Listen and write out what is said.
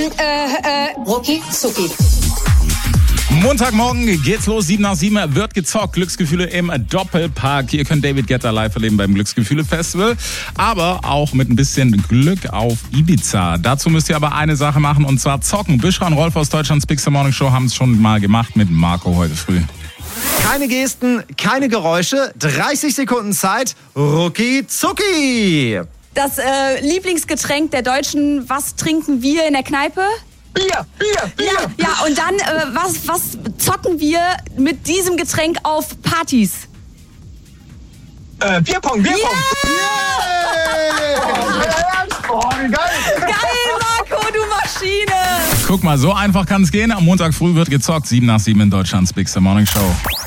Rucki Zucki. Montagmorgen geht's los, 7 nach 7 wird gezockt. Glücksgefühle im Doppelpark. Ihr könnt David Guetta live erleben beim Glücksgefühle-Festival, aber auch mit ein bisschen Glück auf Ibiza. Dazu müsst ihr aber eine Sache machen, und zwar zocken. Bishra und Rolf aus Deutschlands Big Morning Show haben es schon mal gemacht mit Marco heute früh. Keine Gesten, keine Geräusche, 30 Sekunden Zeit, Rucki Zucki. Das Lieblingsgetränk der Deutschen, was trinken wir in der Kneipe? Bier. Ja, und dann, was zocken wir mit diesem Getränk auf Partys? Bierpong. Yeah! Oh, wie geil. Geil, Marco, du Maschine! Guck mal, so einfach kann es gehen. Am Montag früh wird gezockt, 7 nach 7 in Deutschlands Big Morning Show.